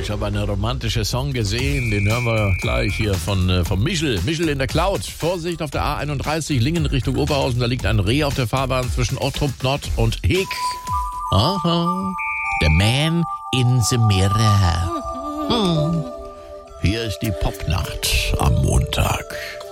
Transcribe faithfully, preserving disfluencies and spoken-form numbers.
ich habe einen romantischen Song gesehen, den hören wir gleich hier von, äh, von Michel. Michel in der Cloud. Vorsicht auf der A einunddreißig, Lingen Richtung Oberhausen, da liegt ein Reh auf der Fahrbahn zwischen Ottrup Nord und Heek. Aha, the man in the mirror. Hm. Hier ist die Popnacht am Montag.